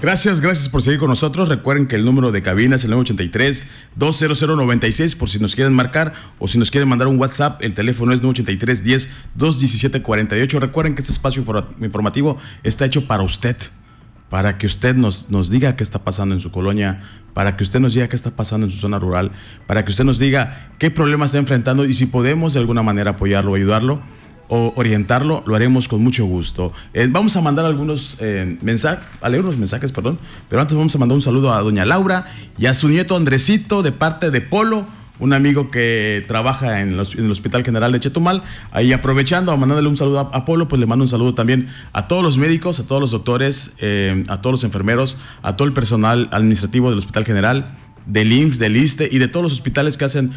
Gracias por seguir con nosotros. Recuerden que el número de cabina es el 983-200-96 por si nos quieren marcar o si nos quieren mandar un WhatsApp. El teléfono es 983-10-217-48. Recuerden que este espacio informativo está hecho para usted, para que usted nos diga qué está pasando en su colonia, para que usted nos diga qué está pasando en su zona rural, para que usted nos diga qué problema está enfrentando y si podemos de alguna manera apoyarlo o ayudarlo o orientarlo, lo haremos con mucho gusto. Vamos a mandar algunos mensajes, a leer unos mensajes, perdón, pero antes vamos a mandar un saludo a doña Laura y a su nieto Andresito de parte de Polo, un amigo que trabaja en el Hospital General de Chetumal. Ahí aprovechando, mandándole un saludo a Polo, pues le mando un saludo también a todos los médicos, a todos los doctores, a todos los enfermeros, a todo el personal administrativo del Hospital General, del IMSS, del ISSSTE y de todos los hospitales que hacen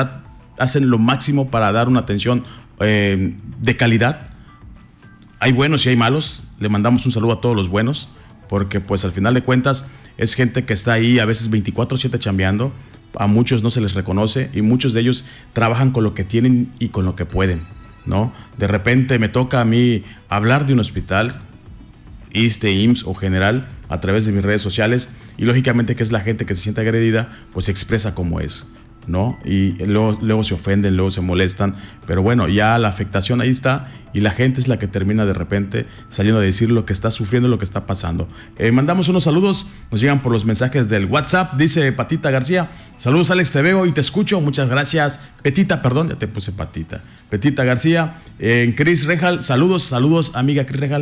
lo máximo para dar una atención de calidad. Hay buenos y hay malos. Le mandamos un saludo a todos los buenos, porque pues al final de cuentas es gente que está ahí a veces 24/7 chambeando. A muchos no se les reconoce y muchos de ellos trabajan con lo que tienen y con lo que pueden, ¿no? De repente me toca a mí hablar de un hospital, ISSSTE, IMSS o general, a través de mis redes sociales, y lógicamente que es la gente que se siente agredida, pues se expresa como es, ¿no? Y luego se ofenden, luego se molestan, pero bueno, ya la afectación ahí está y la gente es la que termina de repente saliendo a decir lo que está sufriendo, lo que está pasando. Mandamos unos saludos, nos llegan por los mensajes del WhatsApp, dice Patita García: saludos Alex, te veo y te escucho, muchas gracias. Petita, perdón, ya te puse Patita. Petita García, Cris Rejal, saludos amiga Cris Rejal.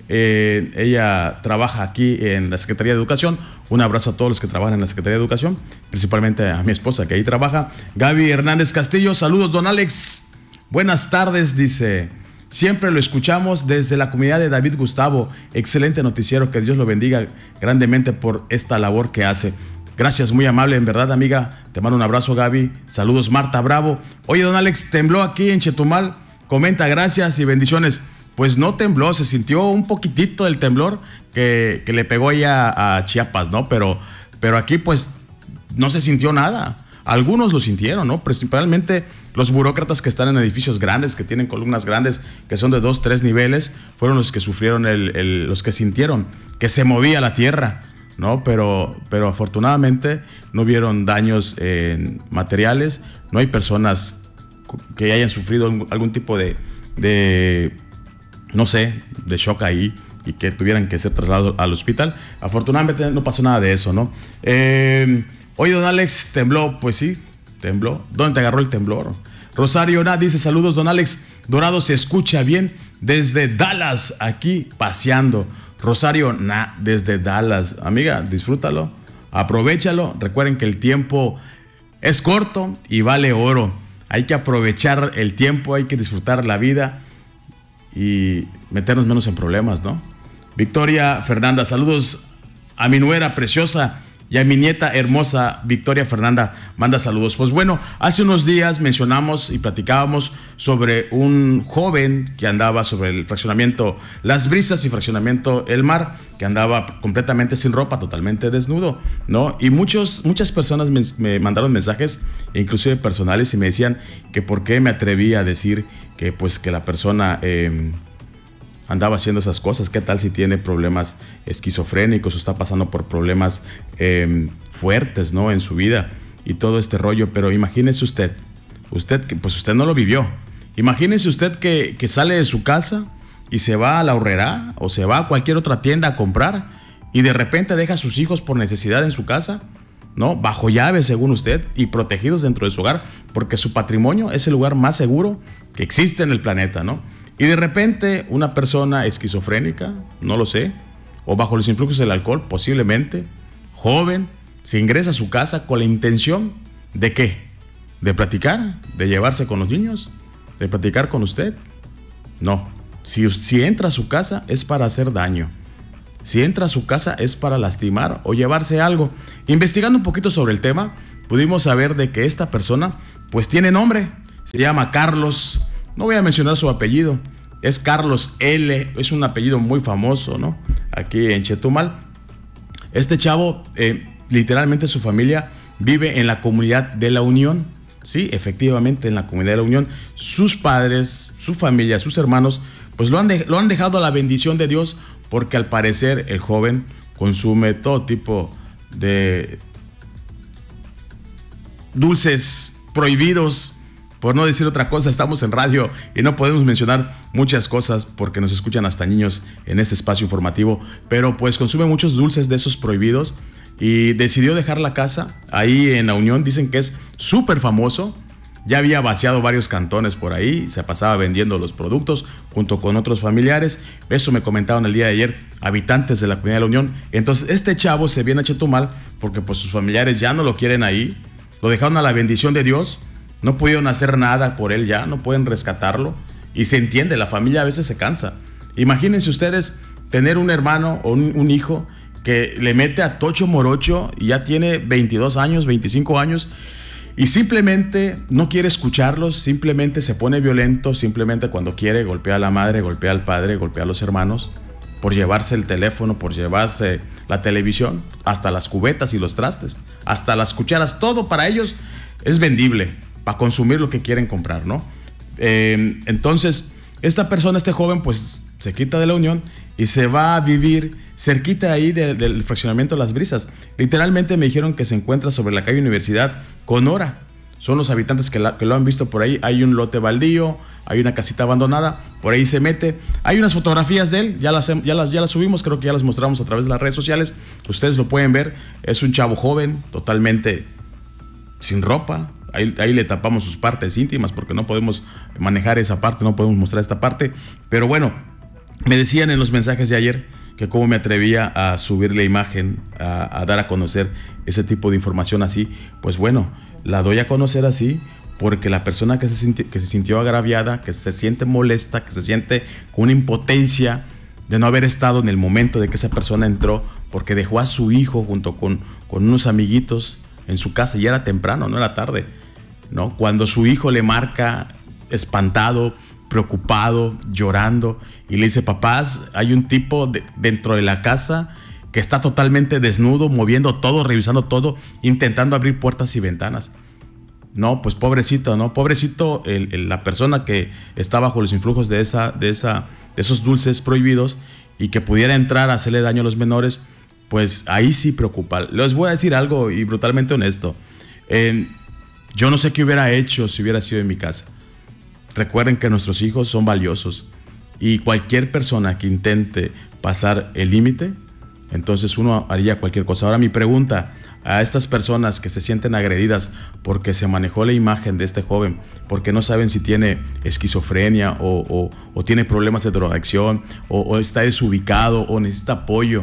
Ella trabaja aquí en la Secretaría de Educación. Un abrazo a todos los que trabajan en la Secretaría de Educación, principalmente a mi esposa que ahí trabaja. Gaby Hernández Castillo, saludos don Alex, buenas tardes, dice: siempre lo escuchamos desde la comunidad de David Gustavo, excelente noticiero, que Dios lo bendiga grandemente por esta labor que hace. Gracias, muy amable, en verdad, amiga, te mando un abrazo, Gaby. Saludos, Marta Bravo. Oye, don Alex, tembló aquí en Chetumal, comenta, gracias y bendiciones. Pues no tembló, se sintió un poquitito el temblor que le pegó ahí a Chiapas, ¿no? Pero aquí pues no se sintió nada. Algunos lo sintieron, ¿no? Principalmente los burócratas que están en edificios grandes, que tienen columnas grandes, que son de 2, 3 niveles, fueron los que sufrieron, los que sintieron que se movía la tierra, ¿no? Pero afortunadamente no hubieron daños materiales, no hay personas que hayan sufrido algún tipo de no sé, de shock ahí y que tuvieran que ser trasladados al hospital. Afortunadamente no pasó nada de eso, ¿no? Oye, don Alex, tembló. Pues sí, tembló. ¿Dónde te agarró el temblor? Rosario Na dice: saludos, don Alex. Dorado se escucha bien desde Dallas, aquí paseando. Rosario Na, desde Dallas. Amiga, disfrútalo, aprovéchalo. Recuerden que el tiempo es corto y vale oro. Hay que aprovechar el tiempo, hay que disfrutar la vida y meternos menos en problemas, ¿no? Victoria Fernanda, saludos a mi nuera preciosa y a mi nieta hermosa. Victoria Fernanda manda saludos. Pues bueno, hace unos días mencionamos y platicábamos sobre un joven que andaba sobre el fraccionamiento Las Brisas y fraccionamiento El Mar, que andaba completamente sin ropa, totalmente desnudo, ¿no? Y muchas personas me mandaron mensajes, inclusive personales, y me decían que por qué me atreví a decir que pues que la persona andaba haciendo esas cosas. ¿Qué tal si tiene problemas esquizofrénicos o está pasando por problemas fuertes, ¿no? En su vida y todo este rollo. Pero imagínese usted que pues usted no lo vivió. Imagínese usted que sale de su casa y se va a la Aurrerá o se va a cualquier otra tienda a comprar y de repente deja a sus hijos por necesidad en su casa, ¿no? Bajo llave, según usted, y protegidos dentro de su hogar, porque su patrimonio es el lugar más seguro que existe en el planeta, ¿no? Y de repente una persona esquizofrénica, no lo sé, o bajo los influjos del alcohol, posiblemente, joven, se ingresa a su casa con la intención ¿de qué? ¿De platicar? ¿De llevarse con los niños? ¿De platicar con usted? No. Si entra a su casa es para hacer daño. Si entra a su casa es para lastimar o llevarse algo. Investigando un poquito sobre el tema, pudimos saber de que esta persona pues tiene nombre. Se llama Carlos. No voy a mencionar su apellido. Es Carlos L. Es un apellido muy famoso, ¿no? Aquí en Chetumal. Este chavo, literalmente su familia vive en la comunidad de La Unión. Sí, efectivamente, en la comunidad de La Unión. Sus padres, su familia, sus hermanos, pues lo han dejado a la bendición de Dios, porque al parecer el joven consume todo tipo de dulces prohibidos, por no decir otra cosa. Estamos en radio y no podemos mencionar muchas cosas porque nos escuchan hasta niños en este espacio informativo, pero pues consume muchos dulces de esos prohibidos y decidió dejar la casa ahí en La Unión. Dicen que es súper famoso, ya había vaciado varios cantones por ahí, se pasaba vendiendo los productos junto con otros familiares. Eso me comentaron el día de ayer habitantes de la comunidad de La Unión. Entonces este chavo se viene a Chetumal porque pues sus familiares ya no lo quieren ahí, lo dejaron a la bendición de Dios. No pudieron hacer nada por él ya, no pueden rescatarlo. Y se entiende, la familia a veces se cansa. Imagínense ustedes tener un hermano o un hijo que le mete a tocho morocho y ya tiene 22 años, 25 años y simplemente no quiere escucharlos, simplemente se pone violento, simplemente cuando quiere golpea a la madre, golpea al padre, golpea a los hermanos por llevarse el teléfono, por llevarse la televisión, hasta las cubetas y los trastes, hasta las cucharas, todo para ellos es vendible, para consumir lo que quieren comprar, ¿no? Entonces, esta persona, este joven, pues se quita de La Unión y se va a vivir cerquita ahí del fraccionamiento Las Brisas. Literalmente me dijeron que se encuentra sobre la calle Universidad con Hora. Son los habitantes que lo han visto por ahí. Hay un lote baldío, hay una casita abandonada, por ahí se mete. Hay unas fotografías de él, ya las subimos, creo que ya las mostramos a través de las redes sociales. Ustedes lo pueden ver. Es un chavo joven, totalmente sin ropa. Ahí le tapamos sus partes íntimas porque no podemos manejar esa parte, no podemos mostrar esta parte. Pero bueno, me decían en los mensajes de ayer que cómo me atrevía a subir la imagen, a dar a conocer ese tipo de información así. Pues bueno, la doy a conocer así porque la persona que se sintió agraviada, que se siente molesta, que se siente con una impotencia de no haber estado en el momento de que esa persona entró, porque dejó a su hijo junto con unos amiguitos en su casa y era temprano, no era tarde, ¿no? Cuando su hijo le marca espantado, preocupado, llorando y le dice: papás, hay un tipo dentro de la casa que está totalmente desnudo, moviendo todo, revisando todo, intentando abrir puertas y ventanas. No, pues pobrecito, ¿no? Pobrecito la persona que está bajo los influjos de esos dulces prohibidos y que pudiera entrar a hacerle daño a los menores. Pues ahí sí preocupa. Les voy a decir algo y brutalmente honesto. Yo no sé qué hubiera hecho si hubiera sido en mi casa. Recuerden que nuestros hijos son valiosos y cualquier persona que intente pasar el límite, entonces uno haría cualquier cosa. Ahora mi pregunta a estas personas que se sienten agredidas porque se manejó la imagen de este joven, porque no saben si tiene esquizofrenia o tiene problemas de drogadicción o está desubicado o necesita apoyo.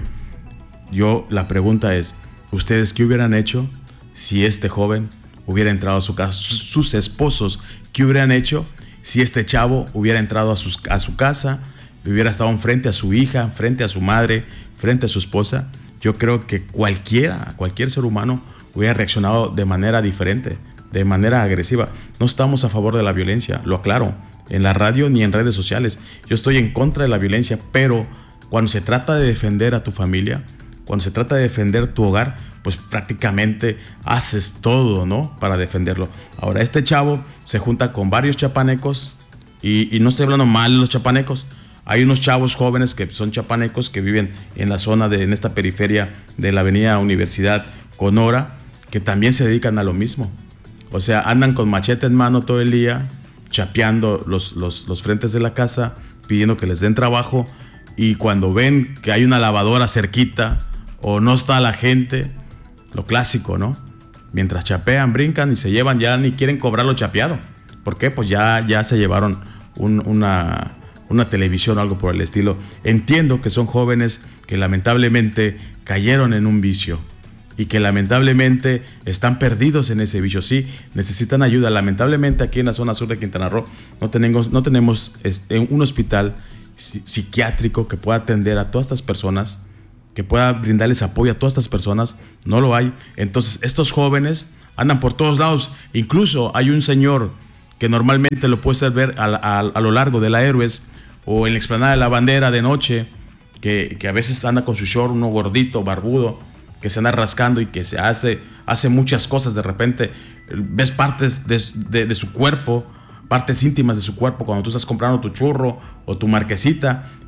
La pregunta es, ¿ustedes qué hubieran hecho si este joven hubiera entrado a su casa? Sus esposos, ¿qué hubieran hecho si este chavo hubiera entrado a su casa, hubiera estado enfrente a su hija, frente a su madre, frente a su esposa? Yo creo que cualquier ser humano hubiera reaccionado de manera diferente, de manera agresiva. No estamos a favor de la violencia, lo aclaro, en la radio ni en redes sociales. Yo estoy en contra de la violencia, pero cuando se trata de defender a tu familia, cuando se trata de defender tu hogar, pues prácticamente haces todo, ¿no?, para defenderlo. Ahora, este chavo se junta con varios chapanecos y no estoy hablando mal de los chapanecos. Hay unos chavos jóvenes que son chapanecos que viven en la zona en esta periferia de la avenida Universidad con Hora, que también se dedican a lo mismo. O sea, andan con machete en mano todo el día, chapeando los frentes de la casa, pidiendo que les den trabajo, y cuando ven que hay una lavadora cerquita o no está la gente, lo clásico, ¿no? Mientras chapean, brincan y se llevan, ya ni quieren cobrar lo chapeado. ¿Por qué? Pues ya se llevaron una televisión o algo por el estilo. Entiendo que son jóvenes que lamentablemente cayeron en un vicio y que lamentablemente están perdidos en ese vicio. Sí, necesitan ayuda. Lamentablemente aquí en la zona sur de Quintana Roo no tenemos un hospital psiquiátrico que pueda atender a todas estas personas, que pueda brindarles apoyo a todas estas personas. No lo hay. Entonces estos jóvenes andan por todos lados. Incluso hay un señor que normalmente lo puedes ver a lo largo de la Héroes o en la explanada de la Bandera de noche, que a veces anda con su short, uno gordito, barbudo, que se anda rascando y que se hace muchas cosas. De repente ves partes de su cuerpo, partes íntimas de su cuerpo cuando tú estás comprando tu churro o tu marquesita,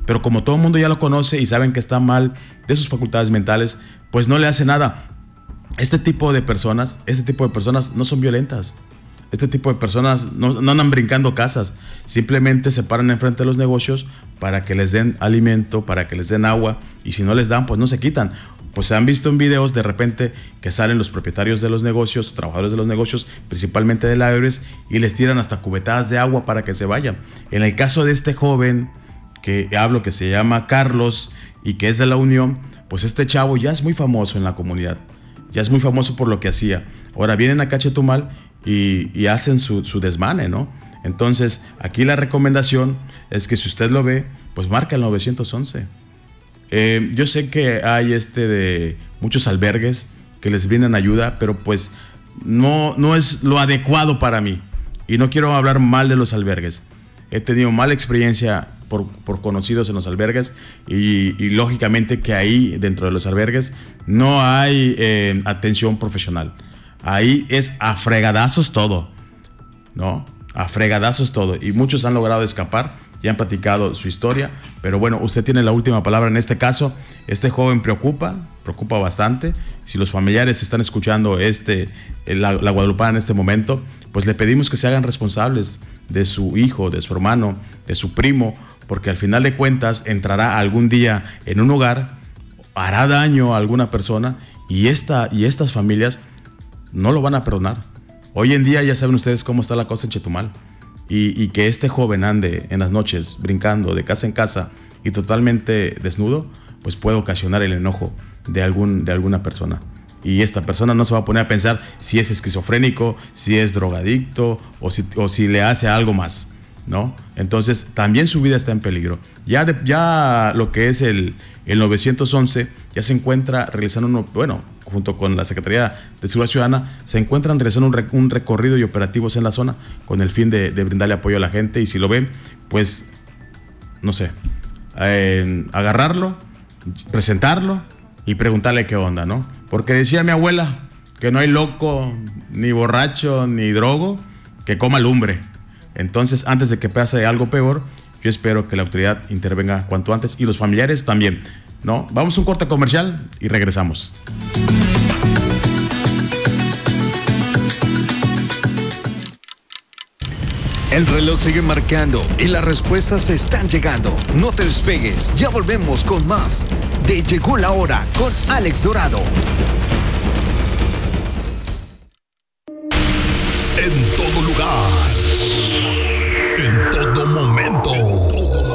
pero como todo el mundo ya lo conoce y saben que está mal de sus facultades mentales, pues no le hace nada. Este tipo de personas no son violentas. Este tipo de personas no andan brincando casas, simplemente se paran enfrente de los negocios para que les den alimento, para que les den agua, y si no les dan, pues no se quitan. Pues se han visto en videos de repente que salen los propietarios de los negocios, trabajadores de los negocios, principalmente de la Everest, y les tiran hasta cubetadas de agua para que se vayan. En el caso de este joven que hablo, que se llama Carlos y que es de la Unión, pues este chavo ya es muy famoso en la comunidad, ya es muy famoso por lo que hacía. Ahora vienen acá a Chetumal y hacen su desmane, ¿no? Entonces, aquí la recomendación es que si usted lo ve, pues marca el 911. Yo sé que hay de muchos albergues que les brindan ayuda, pero pues no es lo adecuado para mí. Y no quiero hablar mal de los albergues. He tenido mala experiencia por conocidos en los albergues y lógicamente que ahí dentro de los albergues no hay atención profesional. Ahí es a fregadazos todo, ¿no? A fregadazos todo. Y muchos han logrado escapar, ya han platicado su historia, pero bueno, usted tiene la última palabra en este caso. Este joven preocupa bastante. Si los familiares están escuchando la Guadalupana en este momento, pues le pedimos que se hagan responsables de su hijo, de su hermano, de su primo, porque al final de cuentas entrará algún día en un hogar, hará daño a alguna persona y estas familias no lo van a perdonar. Hoy en día ya saben ustedes cómo está la cosa en Chetumal y que este joven ande en las noches brincando de casa en casa y totalmente desnudo, pues puede ocasionar el enojo de alguna persona. Y esta persona no se va a poner a pensar si es esquizofrénico, si es drogadicto o si le hace algo más, ¿no? Entonces también su vida está en peligro. Ya lo que es el 911 ya se encuentra realizando junto con la Secretaría de Seguridad Ciudadana, se encuentran realizando un recorrido y operativos en la zona con el fin de brindarle apoyo a la gente. Y si lo ven, pues, no sé, agarrarlo, presentarlo y preguntarle qué onda, ¿no? Porque decía mi abuela que no hay loco, ni borracho, ni drogo que coma lumbre. Entonces, antes de que pase algo peor, yo espero que la autoridad intervenga cuanto antes y los familiares también, ¿no? Vamos a un corte comercial y regresamos. El reloj sigue marcando y las respuestas están llegando. No te despegues, ya volvemos con más de Llegó la Hora con Alex Dorado. En todo lugar.